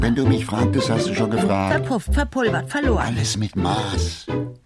Wenn du mich fragtest, hast du schon gefragt. Verpufft, verpulvert, verloren. Alles mit Maß.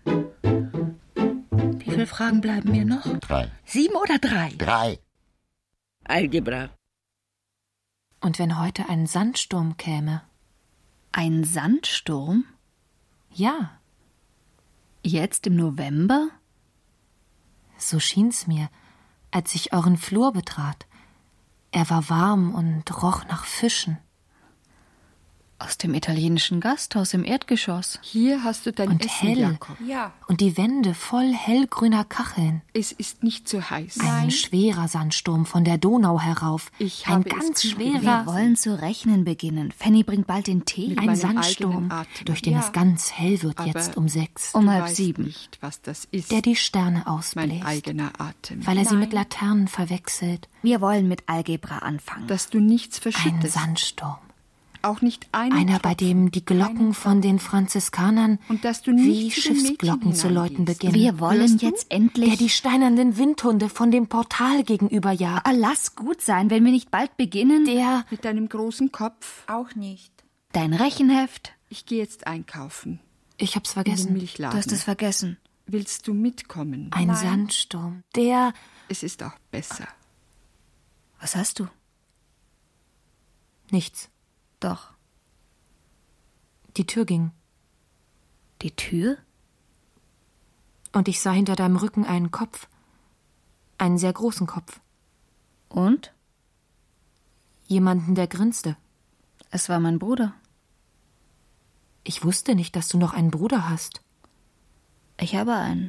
Wie viele Fragen bleiben mir noch? 3. 7 oder 3? 3. Algebra. Und wenn heute ein Sandsturm käme? Ein Sandsturm? Ja. Jetzt im November? So schien's mir, als ich euren Flur betrat. Er war warm und roch nach Fischen. Aus dem italienischen Gasthaus im Erdgeschoss. Hier hast du dein Und Essen, hell. Jakob. Ja. Und die Wände voll hellgrüner Kacheln. Es ist nicht zu heiß. Ein schwerer Sandsturm von der Donau herauf. Ich ein habe es ganz zugegeben. schwerer. Wir wollen zu rechnen beginnen. Fanny bringt bald den Tee. Mit Ein meinem Sandsturm, eigenen Atem. durch den Ja. es ganz hell wird Aber jetzt um 6. Um Du 6:30. weißt nicht, was das ist. Der die Sterne mein ausbläst, eigener Atem. weil er sie mit Laternen verwechselt. Wir wollen mit Algebra anfangen. Dass du nichts Ein verschüttest. Sandsturm. Auch nicht einen Einer, bei Tropfen. dem die Glocken von den Franziskanern Und dass du wie nicht zu den Schiffsglocken Mädchen zu läuten hineingehst. beginnen. Wir wollen Hörst du? jetzt endlich... Der die steinernen Windhunde von dem Portal gegenüber jagt. Lass gut sein, wenn wir nicht bald beginnen. Der... Mit deinem großen Kopf. Auch nicht. Dein Rechenheft. Ich gehe jetzt einkaufen. Ich hab's In den vergessen. Milchladen. Du hast es vergessen. Willst du mitkommen? Ein Sandsturm. Der... Es ist auch besser. Was hast du? Nichts. Doch. Die Tür ging. Die Tür? Und ich sah hinter deinem Rücken einen Kopf. Einen sehr großen Kopf. Und? Jemanden, der grinste. Es war mein Bruder. Ich wusste nicht, dass du noch einen Bruder hast. Ich habe einen.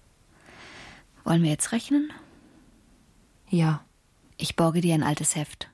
Wollen wir jetzt rechnen? Ja. Ich borge dir ein altes Heft.